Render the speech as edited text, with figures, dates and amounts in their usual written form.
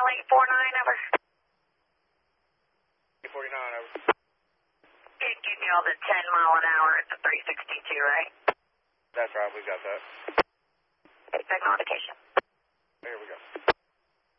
849, over. 849, over. It gave me all the 10 mile an hour at the 362, right? That's right, we got that. Expect modification.